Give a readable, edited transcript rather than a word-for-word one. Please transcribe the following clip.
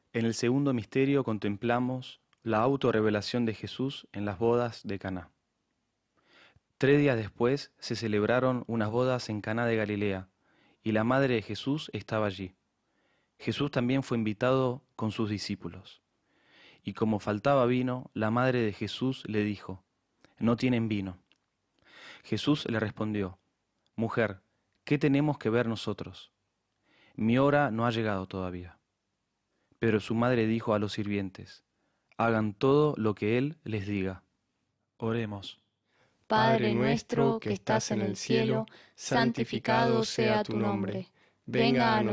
En el segundo misterio contemplamos la autorrevelación de Jesús en las bodas de Caná. 3 días después se celebraron unas bodas en Caná de Galilea, y la madre de Jesús estaba allí. Jesús también fue invitado con sus discípulos. Y como faltaba vino, la madre de Jesús le dijo: «No tienen vino». Jesús le respondió: «Mujer, ¿qué tenemos que ver nosotros? Mi hora no ha llegado todavía». Pero su madre dijo a los sirvientes: «Hagan todo lo que él les diga». Oremos. Padre nuestro que estás en el cielo, santificado sea tu nombre. Venga a nosotros